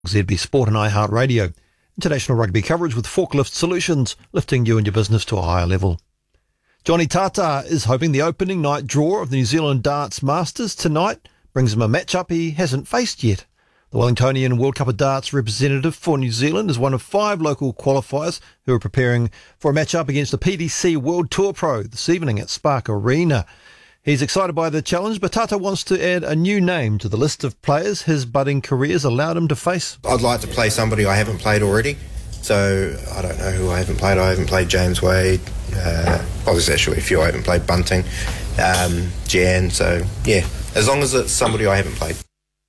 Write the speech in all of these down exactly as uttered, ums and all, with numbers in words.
Z B Sport and iHeartRadio. International rugby coverage with Forklift Solutions, lifting you and your business to a higher level. Johnny Tata is hoping the opening night draw of the New Zealand Darts Masters tonight brings him a matchup he hasn't faced yet. The Wellingtonian World Cup of Darts representative for New Zealand is one of five local qualifiers who are preparing for a matchup against the P D C World Tour Pro this evening at Spark Arena. He's excited by the challenge, but Tata wants to add a new name to the list of players his budding career's allowed him to face. I'd like to play somebody I haven't played already. So I don't know who I haven't played. I haven't played James Wade. Uh, well, there's actually a few I haven't played. Bunting, um, Jan. So, yeah, as long as it's somebody I haven't played.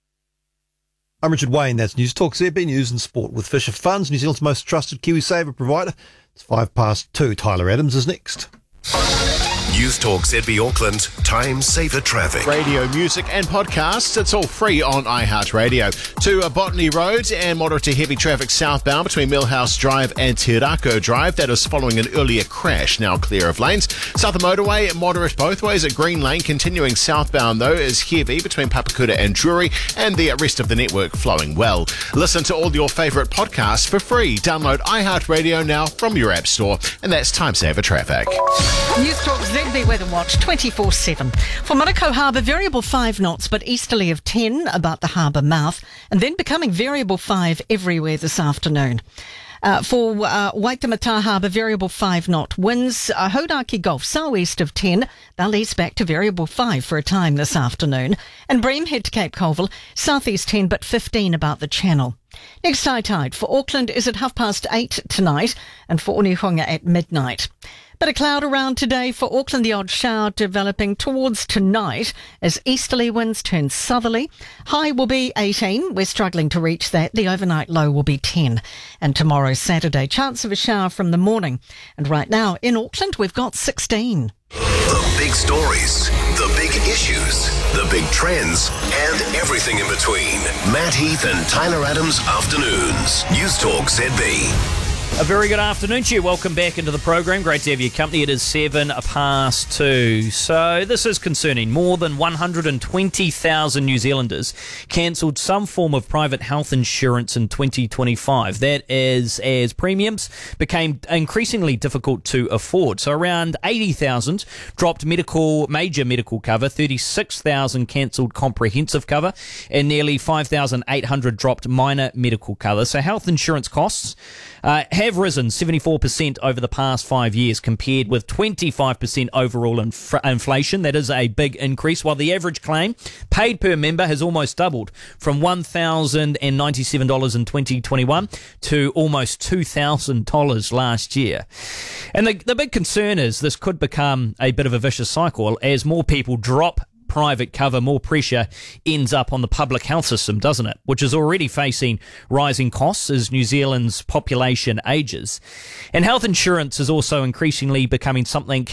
I'm Richard Wayne. That's News Talk Z B News and Sport with Fisher Funds, New Zealand's most trusted KiwiSaver provider. It's five past two. Tyler Adams is next. News Talk Z B Auckland, time saver traffic. Radio, music and podcasts, it's all free on iHeartRadio. To uh, Botany Road and moderate to heavy traffic southbound between Millhouse Drive and Te Rako Drive. That is following an earlier crash, now clear of lanes. South of motorway, moderate both ways at Green Lane. Continuing southbound though is heavy between Papakura and Drury, and the rest of the network flowing well. Listen to all your favourite podcasts for free. Download iHeartRadio now from your app store, and that's time saver traffic. News Talk Z B Weather Watch twenty-four seven. For Manukau Harbour, variable five knots, but easterly of ten about the harbour mouth, and then becoming variable five everywhere this afternoon. Uh, for uh, Waitemata Harbour, variable five knot winds. Uh, Hodaki Gulf, southeast of ten. They'll ease back to variable five for a time this afternoon. And Bream head to Cape Colville, southeast ten but fifteen about the channel. Next high tide for Auckland is at half past eight tonight, and for Onehunga at midnight. Bit of cloud around today for Auckland, the odd shower developing towards tonight as easterly winds turn southerly. High will be eighteen. We're struggling to reach that. The overnight low will be ten. And tomorrow, Saturday, chance of a shower from the morning. And right now in Auckland, we've got sixteen. The big stories, the big issues, the big trends, and everything in between. Matt Heath and Tyler Adams Afternoons. News Talk Z B. A very good afternoon to you. Welcome back into the program. Great to have your company. It is seven past two. So this is concerning. More than one hundred twenty thousand New Zealanders cancelled some form of private health insurance in twenty twenty-five. That is as premiums became increasingly difficult to afford. So around eighty thousand dropped medical, major medical cover, thirty-six thousand cancelled comprehensive cover, and nearly five thousand eight hundred dropped minor medical cover. So health insurance costs uh, have risen seventy-four percent over the past five years compared with twenty-five percent overall inf- inflation. That is a big increase, while the average claim paid per member has almost doubled from one thousand ninety-seven dollars in twenty twenty-one to almost two thousand dollars last year. And the, the big concern is this could become a bit of a vicious cycle as more people drop private cover, more pressure ends up on the public health system, doesn't it? Which is already facing rising costs as New Zealand's population ages. And health insurance is also increasingly becoming something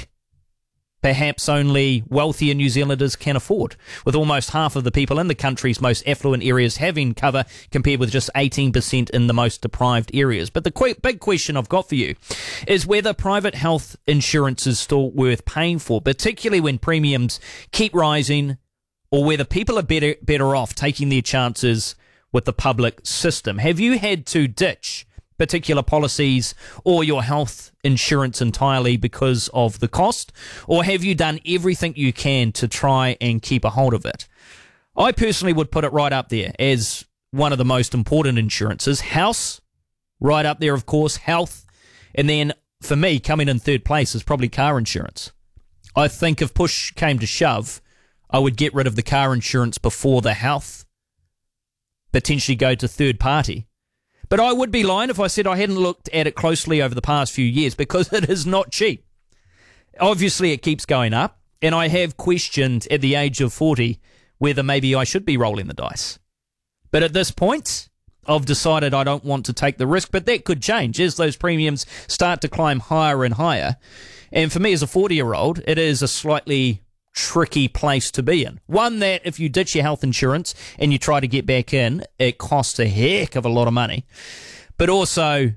perhaps only wealthier New Zealanders can afford, with almost half of the people in the country's most affluent areas having cover compared with just eighteen percent in the most deprived areas. But the qu- big question I've got for you is whether private health insurance is still worth paying for, particularly when premiums keep rising, or whether people are better better off taking their chances with the public system. Have you had to ditch particular policies or your health insurance entirely because of the cost, or have you done everything you can to try and keep a hold of it? I personally would put it right up there as one of the most important insurances. House, right up there, of course, health, and then for me, coming in third place is probably car insurance. I think if push came to shove, I would get rid of the car insurance before the health, potentially go to third party. But I would be lying if I said I hadn't looked at it closely over the past few years, because it is not cheap. Obviously, it keeps going up, and I have questioned at the age of forty whether maybe I should be rolling the dice. But at this point, I've decided I don't want to take the risk, but that could change as those premiums start to climb higher and higher. And for me as a forty-year-old, it is a slightly tricky place to be in. One that if you ditch your health insurance and you try to get back in, it costs a heck of a lot of money. But also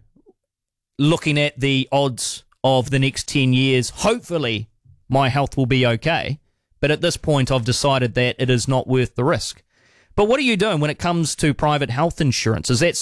looking at the odds of the next ten years, hopefully my health will be okay. But at this point, I've decided that it is not worth the risk. But what are you doing when it comes to private health insurance? Is that